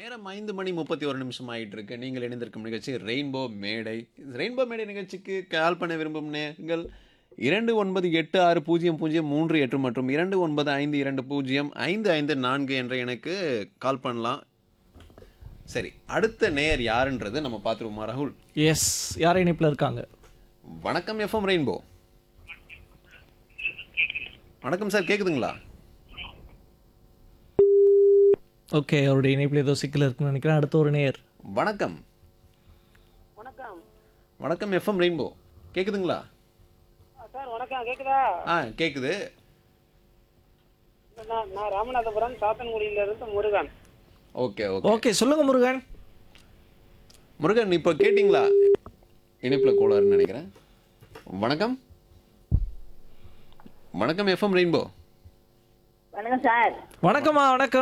நேரம் 5:31 ஆயிட்டு இருக்கு. நீங்கள் இணைந்திருக்கும் நிகழ்ச்சி ரெயின்போ மேடை. ரெயின்போ மேடை நிகழ்ச்சிக்கு கால் பண்ண விரும்பும் நேயர்கள் 29860038 மற்றும் 2952205554 என்ற எனக்கு கால் பண்ணலாம். சரி, அடுத்த நேயர் யாருன்றது நம்ம பார்த்துருவோமா ராகுல்? எஸ், யார் இணைப்பில் இருக்காங்க? வணக்கம் எஃப்எம் ரெயின்போ. வணக்கம் சார், கேக்குதுங்களா? ஓகே, அவருடைய இணைப்பில் ஏதோ சிக்கல் இருக்குன்னு நினைக்கிறேன். அடுத்த ஒரு நேயர். வணக்கம். வணக்கம் வணக்கம் எஃப்எம் ரெயின்போ, கேக்குதுங்களா? சார். வணக்கம், கேக்குதா? கேக்குது. நான் ராமநாதபுரம் சாத்தன்குடியில இருந்து முருகன். ஓகே ஓகே ஓகே, சொல்லுங்க முருகன். முருகன், இப்போ கேட்டிங்களா? இணைப்பில் கோளாறுன்னு நினைக்கிறேன். வணக்கம். வணக்கம் எஃப்எம் ரெயின்போ. வணக்கம் சார். வணக்கம்மா, வணக்கம்.